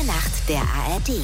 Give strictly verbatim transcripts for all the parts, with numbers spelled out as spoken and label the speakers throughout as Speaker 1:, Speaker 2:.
Speaker 1: Gute Nacht der A R D.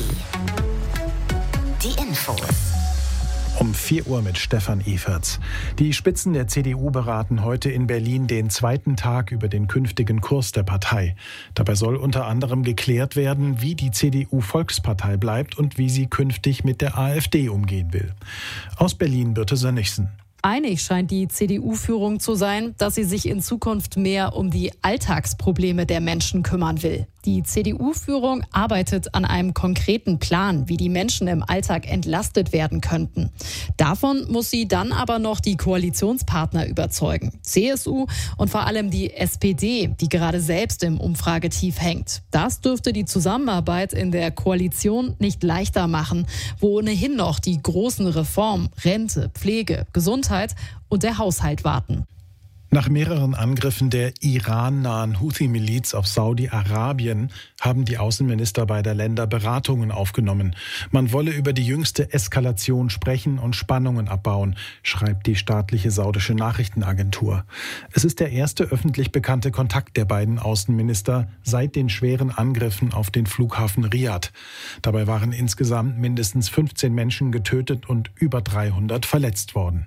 Speaker 1: Die Infos.
Speaker 2: Um vier Uhr mit Stefan Everts. Die Spitzen der C D U beraten heute in Berlin den zweiten Tag über den künftigen Kurs der Partei. Dabei soll unter anderem geklärt werden, wie die C D U Volkspartei bleibt und wie sie künftig mit der AfD umgehen will. Aus Berlin Birte Sönnigsen.
Speaker 3: Einig scheint die C D U-Führung zu sein, dass sie sich in Zukunft mehr um die Alltagsprobleme der Menschen kümmern will. Die C D U-Führung arbeitet an einem konkreten Plan, wie die Menschen im Alltag entlastet werden könnten. Davon muss sie dann aber noch die Koalitionspartner überzeugen. C S U und vor allem die S P D, die gerade selbst im Umfragetief hängt. Das dürfte die Zusammenarbeit in der Koalition nicht leichter machen, wo ohnehin noch die großen Reformen, Rente, Pflege, Gesundheit und der Haushalt warten.
Speaker 2: Nach mehreren Angriffen der Iran-nahen Houthi-Miliz auf Saudi-Arabien haben die Außenminister beider Länder Beratungen aufgenommen. Man wolle über die jüngste Eskalation sprechen und Spannungen abbauen, schreibt die staatliche saudische Nachrichtenagentur. Es ist der erste öffentlich bekannte Kontakt der beiden Außenminister seit den schweren Angriffen auf den Flughafen Riad. Dabei waren insgesamt mindestens fünfzehn Menschen getötet und über dreihundert verletzt worden.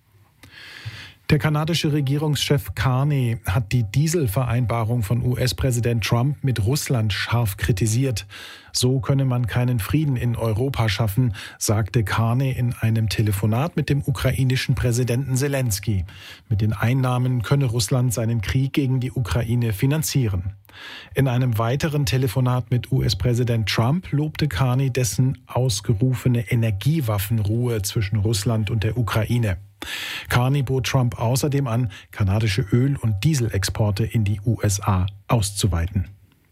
Speaker 2: Der kanadische Regierungschef Carney hat die Dieselvereinbarung von U S-Präsident Trump mit Russland scharf kritisiert. So könne man keinen Frieden in Europa schaffen, sagte Carney in einem Telefonat mit dem ukrainischen Präsidenten Selensky. Mit den Einnahmen könne Russland seinen Krieg gegen die Ukraine finanzieren. In einem weiteren Telefonat mit U S-Präsident Trump lobte Carney dessen ausgerufene Energiewaffenruhe zwischen Russland und der Ukraine. Carney bot Trump außerdem an, kanadische Öl- und Dieselexporte in die U S A auszuweiten.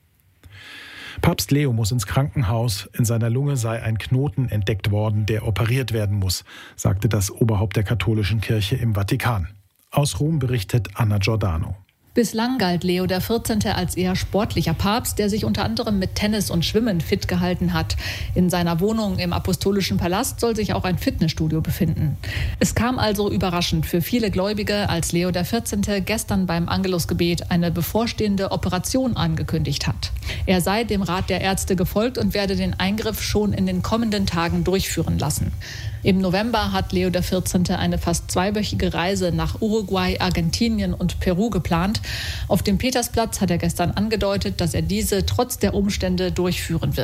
Speaker 2: Papst Leo muss ins Krankenhaus. In seiner Lunge sei ein Knoten entdeckt worden, der operiert werden muss, sagte das Oberhaupt der katholischen Kirche im Vatikan. Aus Rom berichtet Anna Giordano.
Speaker 4: Bislang galt Leo der vierzehnte als eher sportlicher Papst, der sich unter anderem mit Tennis und Schwimmen fit gehalten hat. In seiner Wohnung im Apostolischen Palast soll sich auch ein Fitnessstudio befinden. Es kam also überraschend für viele Gläubige, als Leo der vierzehnte gestern beim Angelusgebet eine bevorstehende Operation angekündigt hat. Er sei dem Rat der Ärzte gefolgt und werde den Eingriff schon in den kommenden Tagen durchführen lassen. Im November hat Leo der vierzehnte eine fast zweiwöchige Reise nach Uruguay, Argentinien und Peru geplant. Auf dem Petersplatz hat er gestern angedeutet, dass er diese trotz der Umstände durchführen wird.